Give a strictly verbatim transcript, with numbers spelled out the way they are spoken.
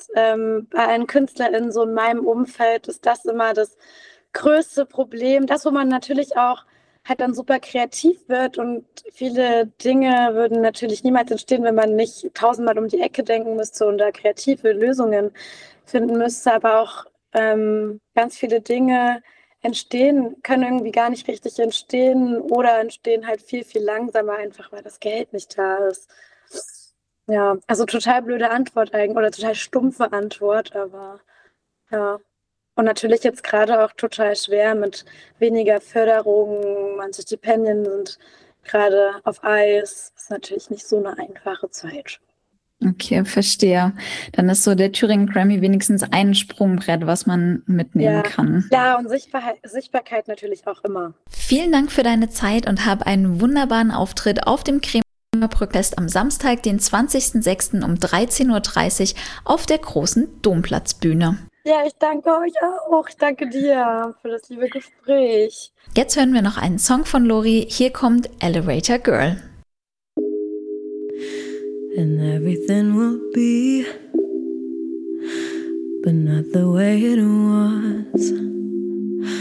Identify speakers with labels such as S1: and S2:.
S1: fast ähm, bei allen KünstlerInnen so in meinem Umfeld ist das immer das größte Problem. Das, wo man natürlich auch halt dann super kreativ wird und viele Dinge würden natürlich niemals entstehen, wenn man nicht tausendmal um die Ecke denken müsste und da kreative Lösungen finden müsste. Aber auch ähm, ganz viele Dinge entstehen, können irgendwie gar nicht richtig entstehen oder entstehen halt viel, viel langsamer, einfach weil das Geld nicht da ist. Ja, also total blöde Antwort eigentlich oder total stumpfe Antwort, aber ja. Und natürlich jetzt gerade auch total schwer mit weniger Förderung. Manche Stipendien sind gerade auf Eis. Ist natürlich nicht so eine einfache Zeit.
S2: Okay, verstehe. Dann ist so der Thüringen Grammy wenigstens ein Sprungbrett, was man mitnehmen
S1: Ja,
S2: kann.
S1: ja, und Sichtbarkeit, Sichtbarkeit natürlich auch immer.
S2: Vielen Dank für deine Zeit und hab einen wunderbaren Auftritt auf dem Kremer Protest am Samstag, den zwanzigsten sechsten um dreizehn Uhr dreißig auf der großen Domplatzbühne.
S1: Ja, ich danke euch auch. Ich danke dir für das liebe Gespräch.
S2: Jetzt hören wir noch einen Song von Lori. Hier kommt Elevator Girl.
S3: And everything will be, but not the way it was.